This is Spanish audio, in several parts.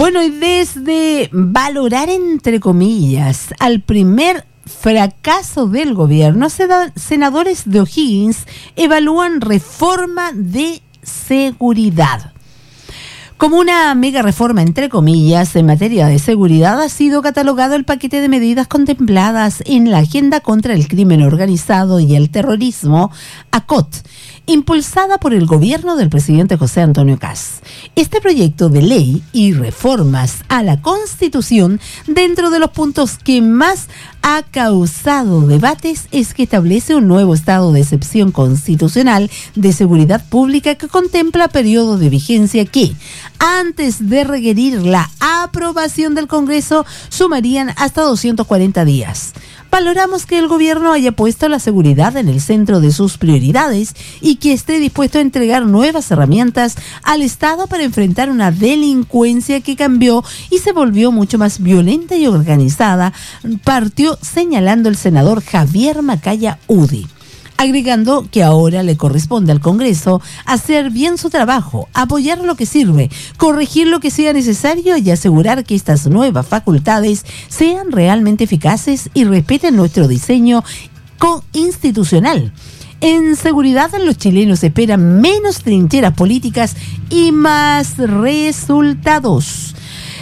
Bueno, y desde valorar, entre comillas, al primer fracaso del gobierno, senadores de O'Higgins evalúan reforma de seguridad. Como una mega reforma, entre comillas, en materia de seguridad, ha sido catalogado el paquete de medidas contempladas en la Agenda contra el Crimen Organizado y el Terrorismo, ACOT, impulsada por el gobierno del presidente José Antonio Kast. Este proyecto de ley y reformas a la Constitución, dentro de los puntos que más ha causado debates, es que establece un nuevo estado de excepción constitucional de seguridad pública que contempla periodo de vigencia que, antes de requerir la aprobación del Congreso, sumarían hasta 240 días. Valoramos que el gobierno haya puesto la seguridad en el centro de sus prioridades y que esté dispuesto a entregar nuevas herramientas al Estado para enfrentar una delincuencia que cambió y se volvió mucho más violenta y organizada, partió señalando el senador Javier Macaya Udi, agregando que ahora le corresponde al Congreso hacer bien su trabajo, apoyar lo que sirve, corregir lo que sea necesario y asegurar que estas nuevas facultades sean realmente eficaces y respeten nuestro diseño institucional. En seguridad, los chilenos esperan menos trincheras políticas y más resultados.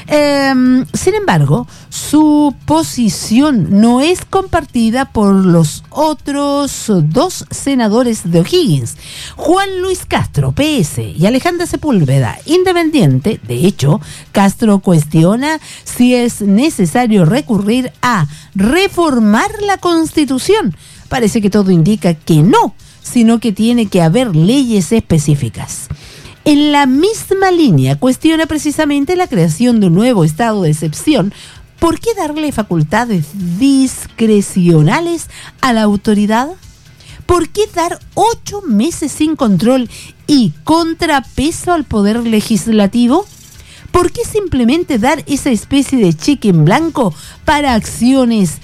Sin embargo, su posición no es compartida por los otros dos senadores de O'Higgins, Juan Luis Castro, PS, y Alejandra Sepúlveda, Independiente. De hecho, Castro cuestiona si es necesario recurrir a reformar la Constitución. Parece que todo indica que no, sino que tiene que haber leyes específicas. En la misma línea, cuestiona precisamente la creación de un nuevo estado de excepción. ¿Por qué darle facultades discrecionales a la autoridad? ¿Por qué dar 8 meses sin control y contrapeso al poder legislativo? ¿Por qué simplemente dar esa especie de cheque en blanco para acciones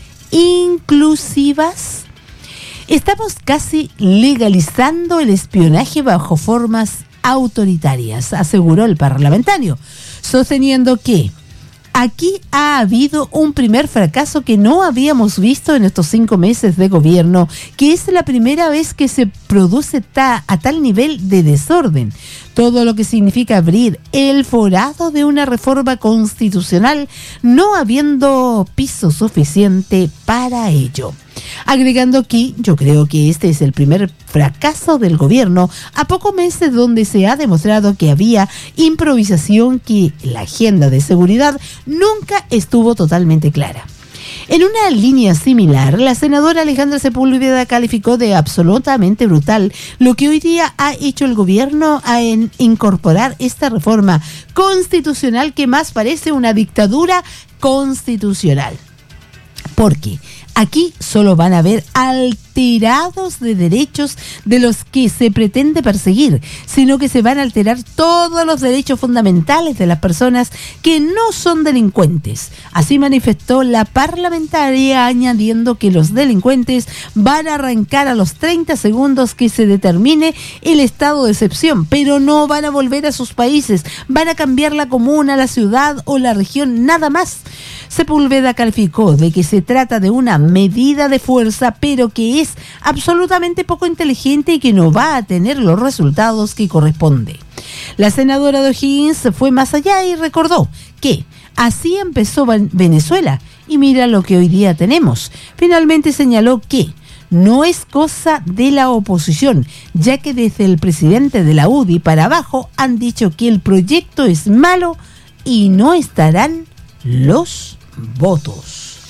inclusivas? Estamos casi legalizando el espionaje bajo formas autoritarias, aseguró el parlamentario, sosteniendo que aquí ha habido un primer fracaso que no habíamos visto en estos 5 meses de gobierno, que es la primera vez que se produce a tal nivel de desorden. Todo lo que significa abrir el forado de una reforma constitucional, no habiendo piso suficiente para ello. Agregando que yo creo que este es el primer fracaso del gobierno a pocos meses donde se ha demostrado que había improvisación, que la agenda de seguridad nunca estuvo totalmente clara. En una línea similar, la senadora Alejandra Sepúlveda calificó de absolutamente brutal lo que hoy día ha hecho el gobierno en incorporar esta reforma constitucional que más parece una dictadura constitucional. Porque aquí solo van a haber alterados de derechos de los que se pretende perseguir, sino que se van a alterar todos los derechos fundamentales de las personas que no son delincuentes. Así manifestó la parlamentaria, añadiendo que los delincuentes van a arrancar a los 30 segundos que se determine el estado de excepción, pero no van a volver a sus países, van a cambiar la comuna, la ciudad o la región, nada más. Sepúlveda calificó de que se trata de una medida de fuerza, pero que es absolutamente poco inteligente y que no va a tener los resultados que corresponde. La senadora de O'Higgins fue más allá y recordó que así empezó Venezuela y mira lo que hoy día tenemos. Finalmente señaló que no es cosa de la oposición, ya que desde el presidente de la UDI para abajo han dicho que el proyecto es malo y no estarán los votos.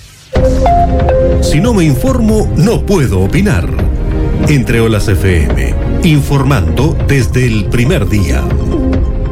Si no me informo, no puedo opinar. Entre Olas FM, informando desde el primer día.